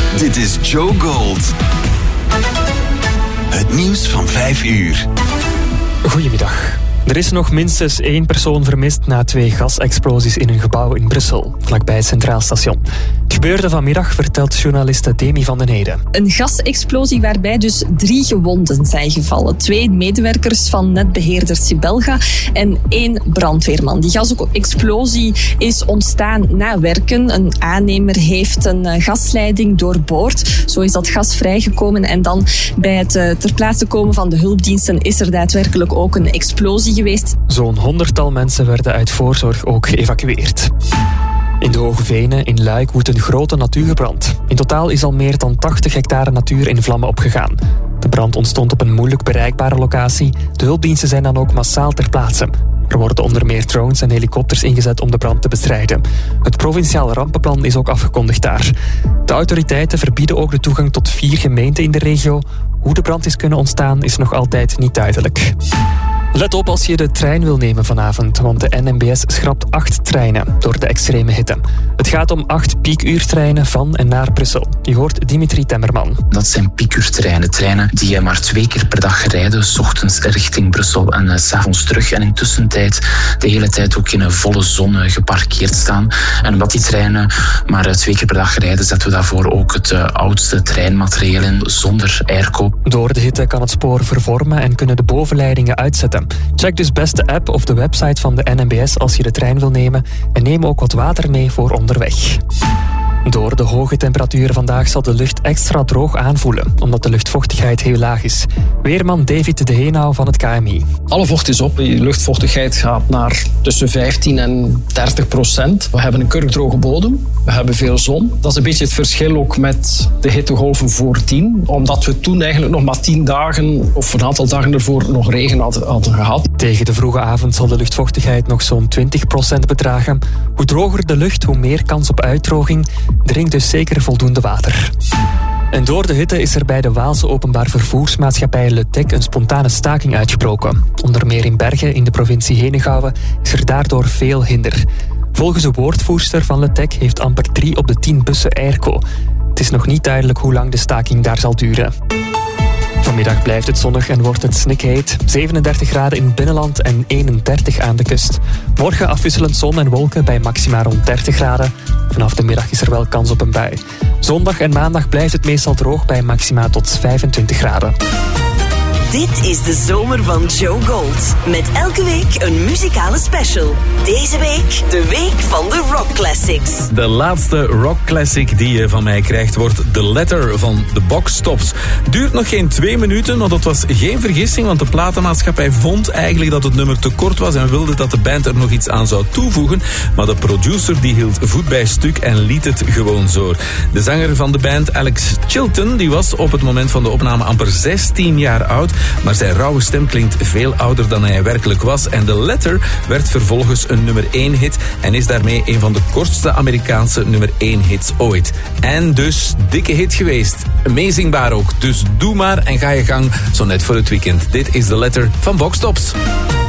Dit is Joe Gold. Het nieuws van 5 uur. Goedemiddag. Er is nog minstens 1 persoon vermist na 2 gasexplosies in een gebouw in Brussel, vlakbij het Centraal Station. Het gebeurde vanmiddag, vertelt journaliste Demi van den Heden. Een gasexplosie waarbij dus 3 gewonden zijn gevallen. 2 medewerkers van netbeheerder Sibelga en 1 brandweerman. Die gasexplosie is ontstaan na werken. Een aannemer heeft een gasleiding doorboord. Zo is dat gas vrijgekomen en dan bij het ter plaatse komen van de hulpdiensten is er daadwerkelijk ook een explosie geweest. Zo'n 100-tal mensen werden uit voorzorg ook geëvacueerd. In de Hoge Venen in Luik woedt een grote natuurbrand. In totaal is al meer dan 80 hectare natuur in vlammen opgegaan. De brand ontstond op een moeilijk bereikbare locatie. De hulpdiensten zijn dan ook massaal ter plaatse. Er worden onder meer drones en helikopters ingezet om de brand te bestrijden. Het provinciaal rampenplan is ook afgekondigd daar. De autoriteiten verbieden ook de toegang tot 4 gemeenten in de regio. Hoe de brand is kunnen ontstaan is nog altijd niet duidelijk. Let op als je de trein wil nemen vanavond, want de NMBS schrapt 8 treinen door de extreme hitte. Het gaat om 8 piekuurtreinen van en naar Brussel. Je hoort Dimitri Temmerman. Dat zijn piekuurtreinen, treinen die maar 2 keer per dag rijden, 's ochtends richting Brussel en 's avonds terug. En in tussentijd de hele tijd ook in een volle zon geparkeerd staan. En omdat die treinen maar 2 keer per dag rijden, zetten we daarvoor ook het oudste treinmaterieel in, zonder airco. Door de hitte kan het spoor vervormen en kunnen de bovenleidingen uitzetten. Check dus best de app of de website van de NMBS als je de trein wil nemen en neem ook wat water mee voor onderweg. Door de hoge temperaturen vandaag zal de lucht extra droog aanvoelen, omdat de luchtvochtigheid heel laag is. Weerman David de Heenau van het KMI. Alle vocht is op. De luchtvochtigheid gaat naar tussen 15 en 30%. We hebben een kurkdroge bodem. We hebben veel zon. Dat is een beetje het verschil ook met de hittegolven voordien. Omdat we toen eigenlijk nog maar 10 dagen of een aantal dagen ervoor nog regen hadden gehad. Tegen de vroege avond zal de luchtvochtigheid nog zo'n 20% bedragen. Hoe droger de lucht, hoe meer kans op uitdroging. Drink dus zeker voldoende water. En door de hitte is er bij de Waalse openbaar vervoersmaatschappij Le Tec een spontane staking uitgebroken. Onder meer in Bergen in de provincie Henegouwen is er daardoor veel hinder. Volgens de woordvoerster van Le Tec heeft amper 3 op de 10 bussen airco. Het is nog niet duidelijk hoe lang de staking daar zal duren. Vanmiddag blijft het zonnig en wordt het snikheet. 37 graden in het binnenland en 31 aan de kust. Morgen afwisselend zon en wolken bij maxima rond 30 graden. Vanaf de middag is er wel kans op een bui. Zondag en maandag blijft het meestal droog bij maxima tot 25 graden. Dit is de zomer van Joe Gold. Met elke week een muzikale special. Deze week de week van de Rock Classics. De laatste Rock Classic die je van mij krijgt wordt The Letter van The Box Tops. Duurt nog geen 2 minuten, want dat was geen vergissing, want de platenmaatschappij vond eigenlijk dat het nummer te kort was en wilde dat de band er nog iets aan zou toevoegen. Maar de producer die hield voet bij stuk en liet het gewoon zo. De zanger van de band, Alex Chilton, die was op het moment van de opname amper 16 jaar oud. Maar zijn rauwe stem klinkt veel ouder dan hij werkelijk was. En The Letter werd vervolgens een nummer 1 hit en is daarmee een van de kortste Amerikaanse nummer 1 hits ooit. En dus dikke hit geweest. Amazingbaar ook. Dus doe maar en ga je gang zo net voor het weekend. Dit is The Letter van Box Tops.